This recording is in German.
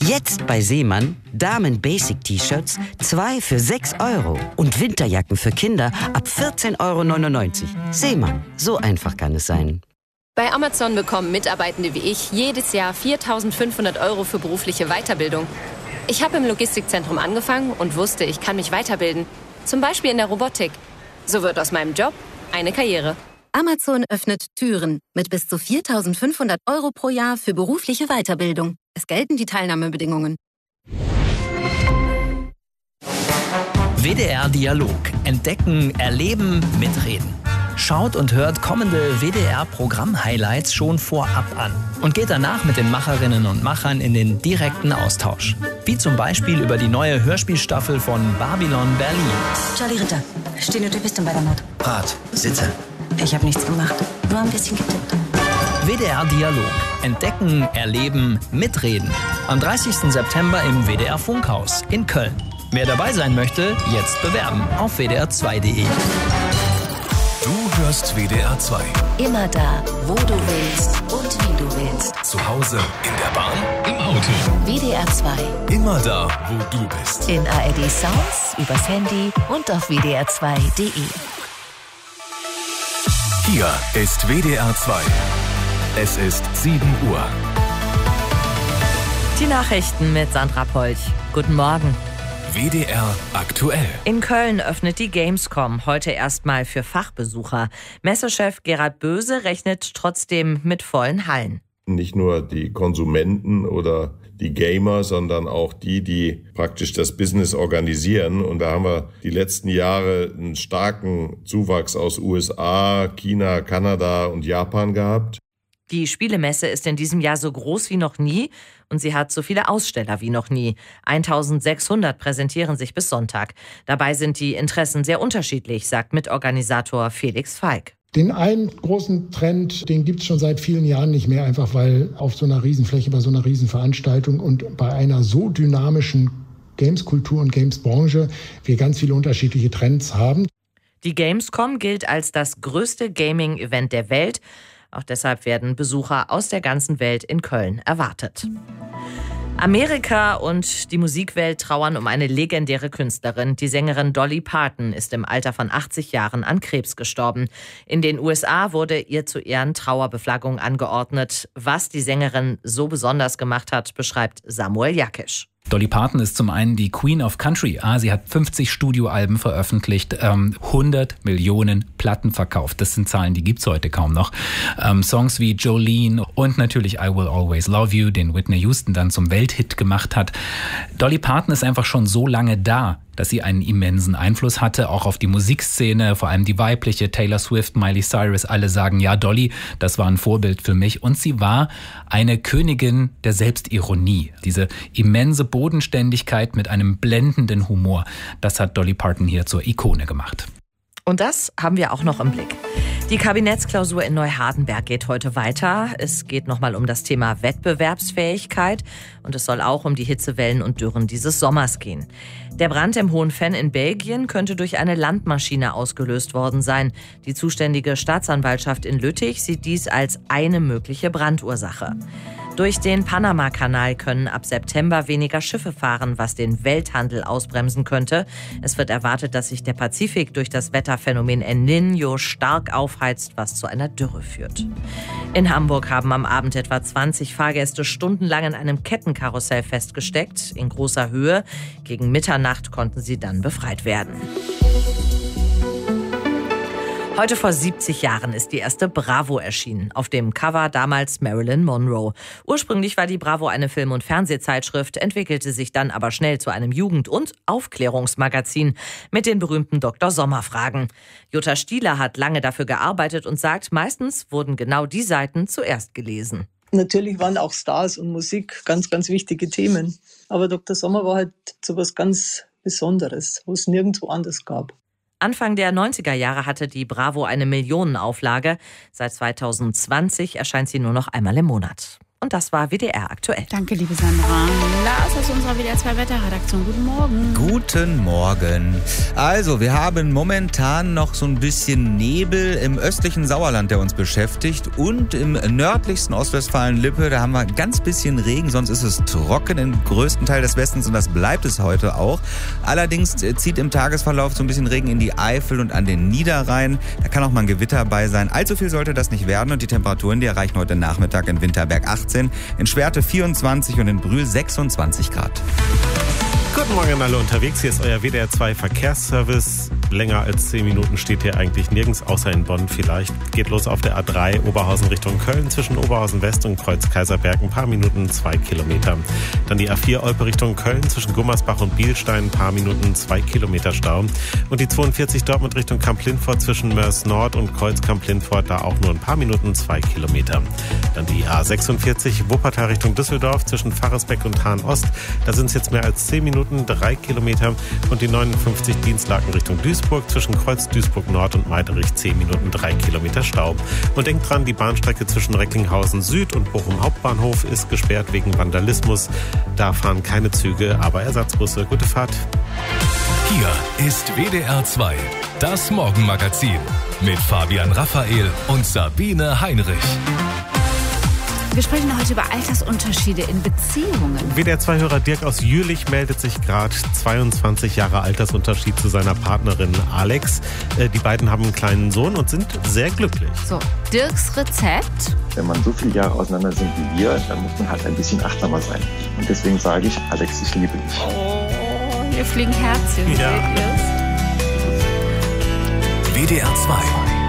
Jetzt bei Seemann Damen-Basic-T-Shirts 2 für 6 € und Winterjacken für Kinder ab 14,99 €. Seemann, so einfach kann es sein. Bei Amazon bekommen Mitarbeitende wie ich jedes Jahr 4.500 € für berufliche Weiterbildung. Ich habe im Logistikzentrum angefangen und wusste, ich kann mich weiterbilden. Zum Beispiel in der Robotik. So wird aus meinem Job eine Karriere. Amazon öffnet Türen mit bis zu 4.500 € pro Jahr für berufliche Weiterbildung. Es gelten die Teilnahmebedingungen. WDR Dialog. Entdecken, erleben, mitreden. Schaut und hört kommende WDR-Programm-Highlights schon vorab an und geht danach mit den Macherinnen und Machern in den direkten Austausch. Wie zum Beispiel über die neue Hörspielstaffel von Babylon Berlin. Charlie Ritter, stehende Typistin bei der Mord. Rat, sitze. Ich habe nichts gemacht, nur ein bisschen getippt. WDR Dialog. Entdecken, erleben, mitreden. Am 30. September im WDR Funkhaus in Köln. Wer dabei sein möchte, jetzt bewerben auf wdr2.de. Du hörst WDR 2. Immer da, wo du willst und wie du willst. Zu Hause, in der Bahn, im Auto. WDR 2. Immer da, wo du bist. In ARD Sounds, übers Handy und auf wdr2.de. Hier ist WDR 2. Es ist 7 Uhr. Die Nachrichten mit Sandra Polch. Guten Morgen. WDR aktuell. In Köln öffnet die Gamescom heute erstmal für Fachbesucher. Messechef Gerhard Böse rechnet trotzdem mit vollen Hallen. Nicht nur die Konsumenten oder die Gamer, sondern auch die praktisch das Business organisieren. Und da haben wir die letzten Jahre einen starken Zuwachs aus USA, China, Kanada und Japan gehabt. Die Spielemesse ist in diesem Jahr so groß wie noch nie und sie hat so viele Aussteller wie noch nie. 1600 präsentieren sich bis Sonntag. Dabei sind die Interessen sehr unterschiedlich, sagt Mitorganisator Felix Falk. Den einen großen Trend, den gibt es schon seit vielen Jahren nicht mehr, einfach weil auf so einer Riesenfläche, bei so einer Riesenveranstaltung und bei einer so dynamischen Games-Kultur und Games-Branche wir ganz viele unterschiedliche Trends haben. Die Gamescom gilt als das größte Gaming-Event der Welt. Auch deshalb werden Besucher aus der ganzen Welt in Köln erwartet. Amerika und die Musikwelt trauern um eine legendäre Künstlerin. Die Sängerin Dolly Parton ist im Alter von 80 Jahren an Krebs gestorben. In den USA wurde ihr zu Ehren Trauerbeflaggung angeordnet. Was die Sängerin so besonders gemacht hat, beschreibt Samuel Jakisch. Dolly Parton ist zum einen die Queen of Country. Sie hat 50 Studioalben veröffentlicht, 100 Millionen Platten verkauft. Das sind Zahlen, die gibt's heute kaum noch. Songs wie Jolene und natürlich I Will Always Love You, den Whitney Houston dann zum Welthit gemacht hat. Dolly Parton ist einfach schon so lange da, dass sie einen immensen Einfluss hatte, auch auf die Musikszene, vor allem die weibliche, Taylor Swift, Miley Cyrus, alle sagen, ja, Dolly, das war ein Vorbild für mich. Und sie war eine Königin der Selbstironie. Diese immense Bodenständigkeit mit einem blendenden Humor, das hat Dolly Parton hier zur Ikone gemacht. Und das haben wir auch noch im Blick. Die Kabinettsklausur in Neuhardenberg geht heute weiter. Es geht nochmal um das Thema Wettbewerbsfähigkeit und es soll auch um die Hitzewellen und Dürren dieses Sommers gehen. Der Brand im Hohen Venn in Belgien könnte durch eine Landmaschine ausgelöst worden sein. Die zuständige Staatsanwaltschaft in Lüttich sieht dies als eine mögliche Brandursache. Durch den Panama-Kanal können ab September weniger Schiffe fahren, was den Welthandel ausbremsen könnte. Es wird erwartet, dass sich der Pazifik durch das Wetterphänomen El Niño stark aufheizt, was zu einer Dürre führt. In Hamburg haben am Abend etwa 20 Fahrgäste stundenlang in einem Kettenkarussell festgesteckt, in großer Höhe. Gegen Mitternacht konnten sie dann befreit werden. Heute vor 70 Jahren ist die erste Bravo erschienen. Auf dem Cover damals Marilyn Monroe. Ursprünglich war die Bravo eine Film- und Fernsehzeitschrift, entwickelte sich dann aber schnell zu einem Jugend- und Aufklärungsmagazin mit den berühmten Dr. Sommer-Fragen. Jutta Stieler hat lange dafür gearbeitet und sagt, meistens wurden genau die Seiten zuerst gelesen. Natürlich waren auch Stars und Musik ganz, ganz wichtige Themen. Aber Dr. Sommer war halt so was ganz Besonderes, wo es nirgendwo anders gab. Anfang der 90er Jahre hatte die Bravo eine Millionenauflage. Seit 2020 erscheint sie nur noch einmal im Monat. Und das war WDR aktuell. Danke, liebe Sandra. Lars aus unserer WDR 2 Wetterredaktion. Guten Morgen. Guten Morgen. Also, wir haben momentan noch so ein bisschen Nebel im östlichen Sauerland, der uns beschäftigt. Und im nördlichsten Ostwestfalen-Lippe, da haben wir ein ganz bisschen Regen. Sonst ist es trocken im größten Teil des Westens und das bleibt es heute auch. Allerdings zieht im Tagesverlauf so ein bisschen Regen in die Eifel und an den Niederrhein. Da kann auch mal ein Gewitter bei sein. Allzu viel sollte das nicht werden und die Temperaturen, die erreichen heute Nachmittag in Winterberg 18, in Schwerte 24 und in Brühl 26 Grad. Guten Morgen an alle unterwegs. Hier ist euer WDR 2 Verkehrsservice. Länger als 10 Minuten steht hier eigentlich nirgends, außer in Bonn vielleicht. Geht los auf der A3 Oberhausen Richtung Köln zwischen Oberhausen West und Kreuz Kaiserberg. Ein paar Minuten, 2 Kilometer. Dann die A4 Olpe Richtung Köln zwischen Gummersbach und Bielstein. Ein paar Minuten, 2 Kilometer Stau. Und die 42 Dortmund Richtung Kamp-Lindfort zwischen Mörs Nord und Kreuz Kamp-Lindfort. Da auch nur ein paar Minuten, 2 Kilometer. Dann die A46 Wuppertal Richtung Düsseldorf zwischen Pfarrersbeck und Hahn Ost. Da sind es jetzt mehr als 10 Minuten, 3 Kilometer. Und die 59 Dienstlaken Richtung Duisburg zwischen Kreuz Duisburg Nord und Meiderich 10 Minuten, 3 Kilometer Stau. Und denkt dran, die Bahnstrecke zwischen Recklinghausen Süd und Bochum Hauptbahnhof ist gesperrt wegen Vandalismus. Da fahren keine Züge, aber Ersatzbusse. Gute Fahrt. Hier ist WDR 2, das Morgenmagazin mit Fabian Raphael und Sabine Heinrich. Wir sprechen heute über Altersunterschiede in Beziehungen. WDR 2-Hörer Dirk aus Jülich meldet sich gerade. 22 Jahre Altersunterschied zu seiner Partnerin Alex. Die beiden haben einen kleinen Sohn und sind sehr glücklich. So, Dirks Rezept. Wenn man so viele Jahre auseinander sind wie wir, dann muss man halt ein bisschen achtsamer sein. Und deswegen sage ich, Alex, ich liebe dich. Oh, hier fliegen Herzchen. Ja. Seht ihr's? WDR 2